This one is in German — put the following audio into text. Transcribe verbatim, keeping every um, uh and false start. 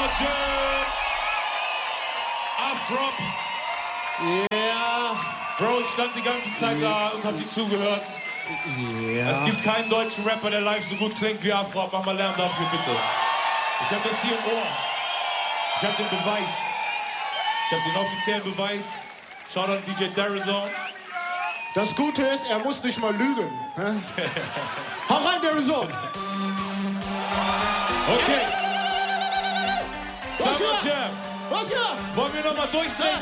Jam. Afrop. Ja. Bro, ich stand die ganze Zeit da und hab dir zugehört. Ja. Es gibt keinen deutschen Rapper, der live so gut klingt wie Afrop. Mach mal Lärm dafür, bitte. Ich hab das hier im Ohr. Ich hab den Beweis. Ich hab den offiziellen Beweis. Schaut an D J Darizon. Das Gute ist, er muss nicht mal lügen. Hau rein, Darizon. Okay. Was Summer geht? Jam. Was geht? Wollen wir nochmal durchdrehen?